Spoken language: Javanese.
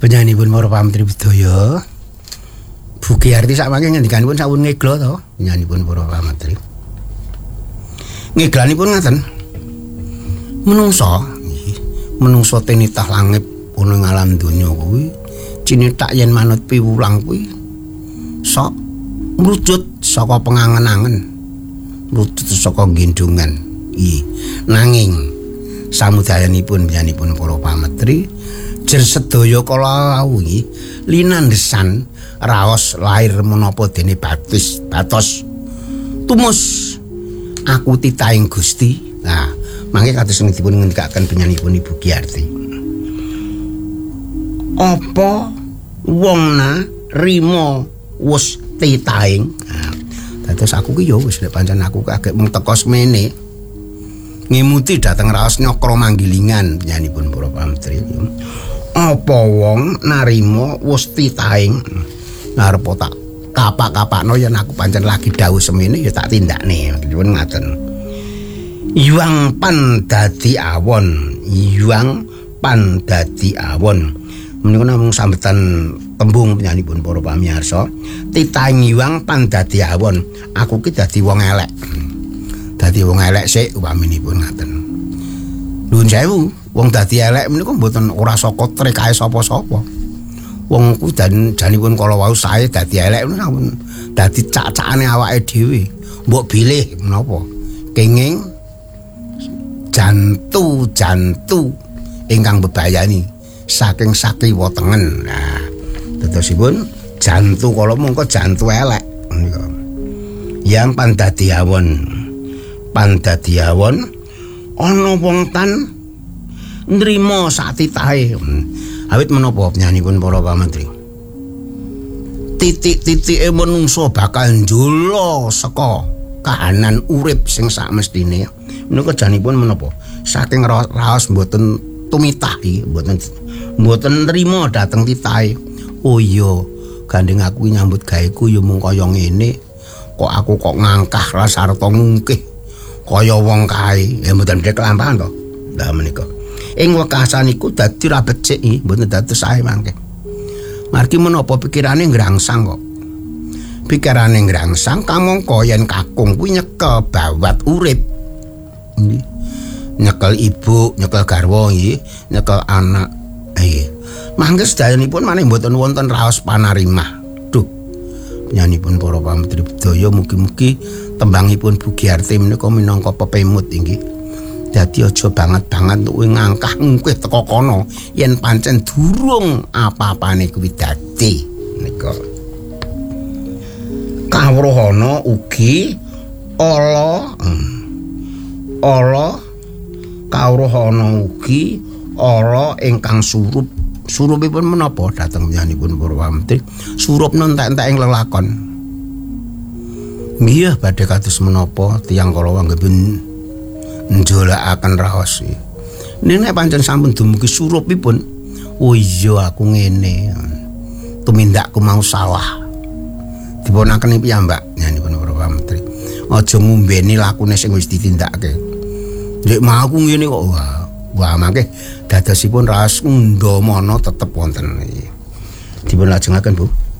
Penyanipun para pamitri budaya. Buki arti sakmangke ngendikanipun sampun ngegla to, penyanipun para pamitri. Ngeglanipun ngaten. Menungso tinitah langit ana ing alam donya kuwi cinithak yen manut piwulang kuwi sok mrujut saka pengangen-angen, mrujut saka gendongan. Nanging samudayanipun penyanipun para pamitri jer sedaya kala awi linandhesan raos lair menapa dene batos tumus aku titahing Gusti. Nah, mangke kados dipun ngendikaken penyanipun Ibu Giarti. Apa wong rimo wis titahing. Nah, dados aku ki ya wis nek pancen aku agek mung teka semene. Ngemuti dateng raos Nyokro Manggilingan penyanipun para pamitri. Apa wong narima wis titahing ngarep tak kapak-kapakno yen aku pancen lagi dawuh semene ya tak tindakne dipun ngaten. Yuang pan dadi awon, yuang pan dadi awon. Menika namung sambetan tembung penyanipun para pamirsa. Titahing yuang pan dadi awon. Aku ki dadi wong elek. Dadi wong elek sik upaminipun ngaten. Nuwun sewu. Wong dadi elek menika mboten ora saka trekae sapa-sapa. Wong ku janipun kala wau sae dadi elek menika dadi cak-cakane awake dhewe. Mbok bilih menapa? Kenging jantu ingkang bebayani saking sakiwa tengen. Nah, dadosipun jantu kala mengko jantu elek menika. Yang pandadi awon ana wong tan nrimo satitahe. Awit menapa penyanipun para pamitri? Titik-titike menungso bakal njula saka kahanan urip sing sakmestine. Menika janipun menapa? Saking raos mboten tumitah iki, mboten nrimo dhateng titahe. Oh iya, gandeng aku nyambut gaweku ya mung kaya ngene. Kok aku kok ngangkah rasarta ngungkih kaya wong kae. Ya mboten bedhe kelampahan to. Lah menika. Ing wekasaniku dadi ra becik mboten dados sae mangke. Margi menapa pikirane ngrangsang kok. Pikirane ngrangsang kamangka yen kakung kuwi nyekel bawat urip. Nyekel ibu, nyekel garwa nggih, nyekel anak. Mangke sedayanipun maneh mboten wonten raos panarimah. Duh. Penyanipun para pamitri budaya mugi-mugi tembangipun Bu Giarti menika minangka pepemut inggih. Dadi aja banget-banget kuwi ngangkah ngungkih teka kono yen pancen durung apa-apane kuwi dadi nika. Kawruhana ugi ala kawruhana ugi ala ingkang surup. Surupipun menapa dhateng penyanipun para pamitri? Surup nentek-entek ing lelakon. Nggih badhe kados menapa tiyang kala wanggepun njolakaken raos. Nek pancen sampun dumugi surupipun, oh iya aku ngene. Tumindakku mau salah. Dipunakeni piyambak nyanipun para pamitri. Aja ngumbeni lakune sing wis ditindakake. Nek mau aku ngene kok wah mangke dadosipun raos Undamana tetep wonten. Dipun lajengaken Bu.